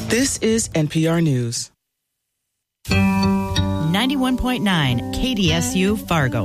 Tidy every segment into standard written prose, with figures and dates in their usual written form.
This is NPR News. 91.9 KDSU Fargo.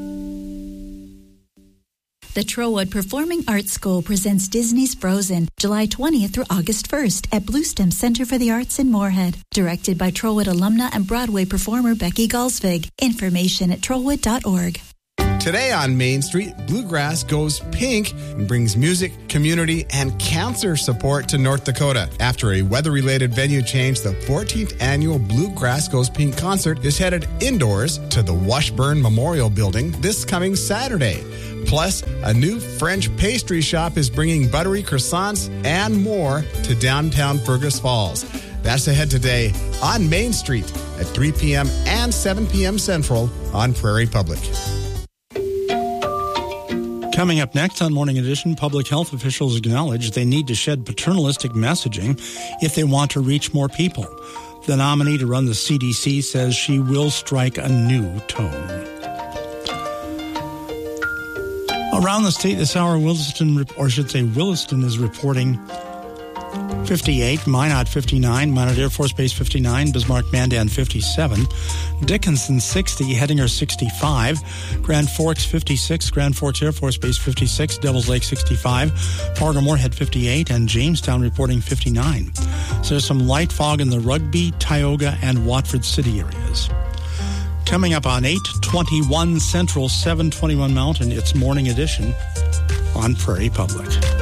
The Trowwood Performing Arts School presents Disney's Frozen, July 20th through August 1st at Bluestem Center for the Arts in Moorhead. Directed by Trowwood alumna and Broadway performer Becky Galsvig. Information at trowwood.org. Today on Main Street, Bluegrass goes pink and brings music, community, and cancer support to North Dakota. After a weather-related venue change, the 14th annual Bluegrass Goes Pink concert is headed indoors to the Washburn Memorial Building this coming Saturday. Plus, a new French pastry shop is bringing buttery croissants and more to downtown Fergus Falls. That's ahead today on Main Street at 3 p.m. and 7 p.m. Central on Prairie Public. Coming up next on Morning Edition, public health officials acknowledge they need to shed paternalistic messaging if they want to reach more people. The nominee to run the CDC says she will strike a new tone. Around the state this hour, Williston is reporting 58, Minot 59, Minot Air Force Base 59, Bismarck Mandan 57, Dickinson 60, Hettinger 65, Grand Forks 56, Grand Forks Air Force Base 56, Devils Lake 65, Fargo Moorhead 58, and Jamestown reporting 59. So there's some light fog in the Rugby, Tioga, and Watford City areas. Coming up on 8:21 Central, 7:21 Mountain, it's Morning Edition on Prairie Public.